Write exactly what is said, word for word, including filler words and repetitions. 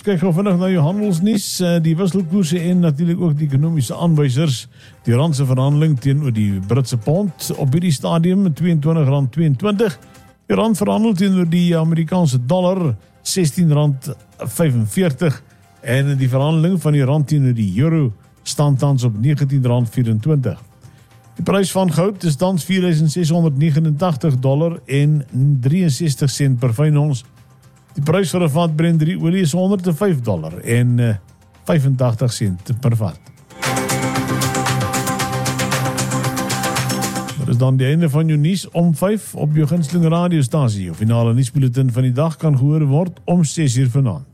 kyk gou vinnig na jou handelsnuus, uh, die wisselkoerse en natuurlik ook die ekonomiese aanwysers. Die rand se verhandeling teenoor die Britse pond op hierdie stadium tweeëntwintig rand tweeëntwintig. Die rand verhandel teenoor die Amerikaanse dollar sestien rand vyfenveertig en die verhandeling van die rand teenoor die euro staan tans op negentien rand vyf-en-twintig. Die prys van goud is tans vier duisend ses honderd negenentagtig dollar en drieënsestig sent per fyn ons. Die prys vir 'n vat Brent drie olie is honderd en vyf dollar en uh, vyfentagtig sent per vat. Dit is dan die einde van jou nuus om vyf op jou gunsteling radiostasie. Jou finale nuusbulletin van die dag kan gehoor word om ses uur vanaand.